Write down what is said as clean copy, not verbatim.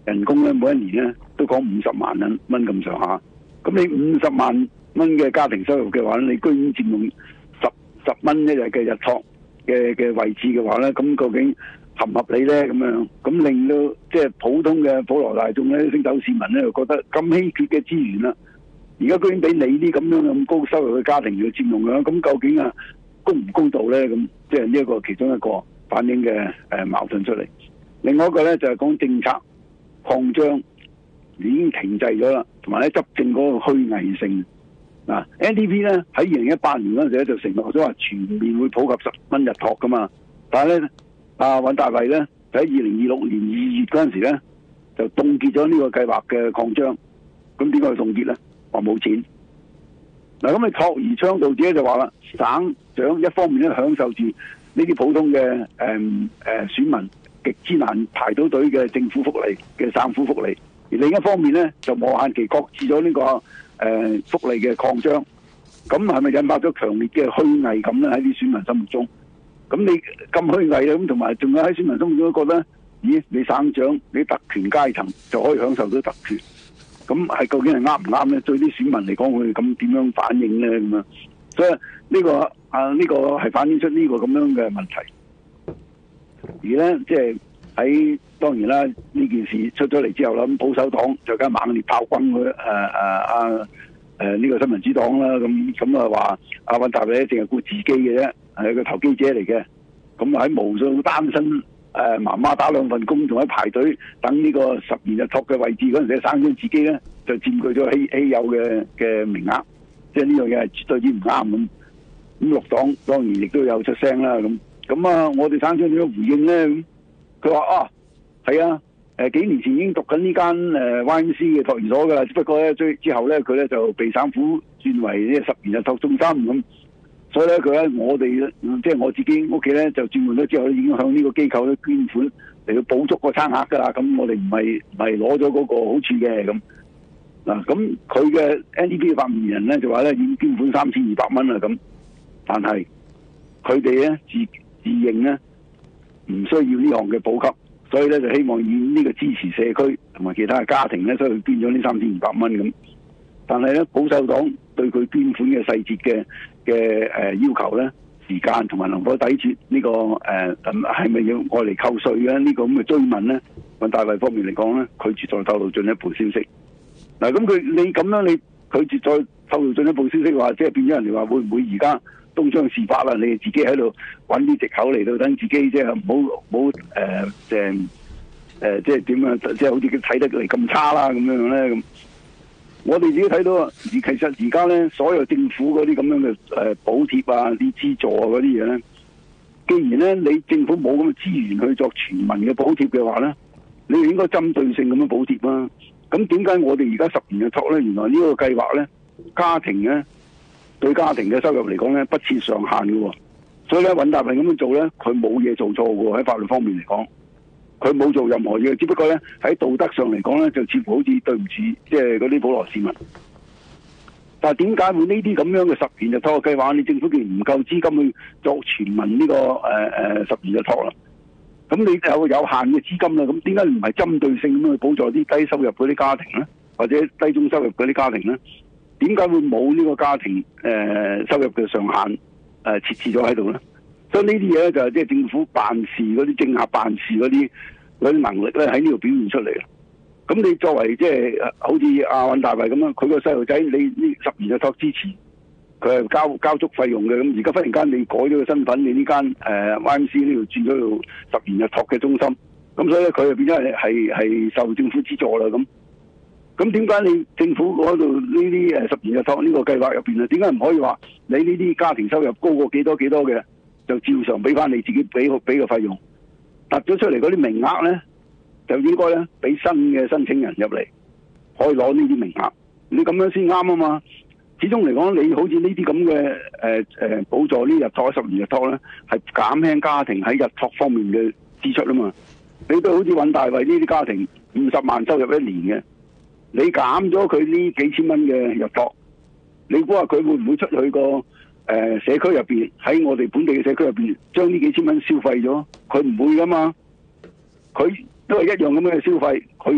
人工咧，每一年咧都講50萬蚊咁上下。咁你50萬蚊嘅家庭收入嘅話咧，你居然佔用十蚊一日嘅日托嘅位置嘅話咧，咁究竟合唔合理咧？咁樣咁令到即係普通嘅普羅大眾咧、升斗市民咧，就覺得咁稀缺嘅資源啦，而家居然俾你啲咁樣咁高收入嘅家庭去佔用嘅，咁究竟公唔公道咧？咁即係呢一個其中一個反映嘅矛盾出嚟。另外一個咧就係講政策擴張已經停滯咗啦，同埋咧執政嗰個虛偽性。NDP 咧喺2018年嗰陣時咧就承諾咗話全面會普及10蚊日托噶嘛，但係咧尹大維咧就喺2026年2月嗰陣時咧就凍結咗呢個計劃嘅擴張。咁點解去凍結咧？話冇錢。咁你托兒倡導者就話啦，省長一方面咧享受住呢啲普通嘅選民極之難排到隊嘅政府福利嘅省府福利，而另一方面咧就無限期擱置咗呢個福利嘅擴張。咁係咪引發咗強烈嘅虛偽感咧？喺啲選民心目中，咁你咁虛偽咧，咁同埋仲有喺選民心目中都覺得，咦？你省長你特權階層就可以享受到特權，咁係究竟係啱唔啱咧？對啲選民嚟講，佢哋咁點樣反應咧？咁樣，所以呢個係反映出呢個咁樣嘅問題。而咧，即係喺當然啦，呢件事出咗嚟之後啦，咁保守黨就梗係猛烈炮轟佢呢個新民主黨啦，咁話尹大維咧淨係顧自己嘅啫，係個投機者嚟嘅。咁喺無數單身媽媽打2份工，仲喺排隊等呢個10年日托嘅位置嗰陣時，省長自己咧就佔據咗稀有嘅名額，即係呢樣嘢係絕對之唔啱咁。咁綠黨當然亦都有出聲啦。咁我哋省長點樣回應咧？佢話係啊。幾年前已經讀緊呢間YMC 嘅托兒所㗎啦，只不過咧之後咧佢咧就被省府轉為呢10年日托中心咁，所以咧佢咧我哋即係我自己屋企咧就轉換咗之後，已經向呢個機構咧捐款嚟到補足個餐額㗎啦。咁我哋唔係攞咗嗰個好處嘅咁嗱。咁佢嘅 NDP 嘅發言人咧就話咧已經捐款3200蚊啦咁，但係佢哋咧自認咧唔需要呢項嘅補給。所以咧就希望以呢個支持社區同埋其他嘅家庭咧，所以捐咗呢3200蚊咁。但係咧保守黨對佢捐款嘅細節嘅要求咧，時間同埋能否抵絕呢個係咪要愛嚟扣稅嘅呢個咁嘅追問咧？尹大維方面嚟講咧，拒絕再透露進一步消息。嗱，咁你咁樣你拒絕再透露進一步消息嘅話，即係變咗人哋話會唔會而家東窗事發啦？你哋自己喺度揾啲藉口嚟到等自己即係唔好即係點樣？即係好似佢睇得嚟咁差啦咁樣咧咁。我哋自己睇到啊，其實而家咧所有政府嗰啲咁樣嘅補貼啊、啲資助啊嗰啲嘢咧，既然咧你政府冇咁嘅資源去作全民嘅補貼嘅話咧，你哋應該針對性咁樣補貼啦。咁點解我哋而家10年日托咧？原來呢個計劃咧，家庭咧對家庭嘅收入嚟講咧不設上限嘅喎。所以咧尹大維咁樣做咧，佢冇嘢做錯喎。喺法律方面嚟講，佢冇做任何嘢，只不過咧喺道德上嚟講咧，就似乎好似對唔住即係嗰啲普羅市民。但係點解會呢啲咁樣嘅10年日托嘅計劃，你政府既然唔夠資金去作全民呢個10年日托啦？咁你有限嘅資金啦，咁點解唔係針對性咁去補助啲低收入嗰啲家庭咧，或者低中收入嗰啲家庭咧？點解會冇呢個家庭收入嘅上限設置咗喺度咧？所以呢啲嘢咧就係即係政府辦事嗰啲政客辦事嗰啲能力咧喺呢度表現出嚟。咁你作為即係好似尹大維咁樣，佢個細路仔你呢10年日托支持，佢係交足費用嘅。咁而家忽然間你改咗個身份，你呢間YMC 呢度轉咗做10年日托嘅中心，咁所以咧佢就變咗係受政府資助啦咁。咁點解你政府嗰度呢啲10年日托呢個計劃入邊啊？點解唔可以話你呢啲家庭收入高過幾多嘅，就照常俾翻你自己俾個費用？突咗出嚟嗰啲名額咧，就應該咧俾新嘅申請人入嚟，可以攞呢啲名額。你咁樣先啱啊嘛！始終嚟講，你好似呢啲咁嘅補助呢日托10年日托咧，係減輕家庭喺日托方面嘅支出啊嘛。你都好似尹大維呢啲家庭50萬收入一年嘅。你減咗佢呢幾千蚊嘅日托，你估下佢會唔會出去個社區入邊，喺我哋本地嘅社區入邊，將呢幾千蚊消費咗？佢唔會噶嘛，佢都係一樣咁嘅消費，佢。